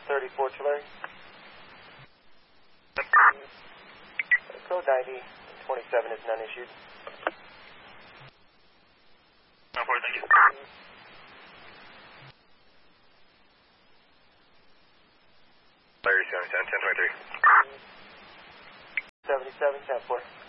34 to Larry. Code 90, 27 is none issued. 4, thank you. Larry 77, 1023. 77, 10-4.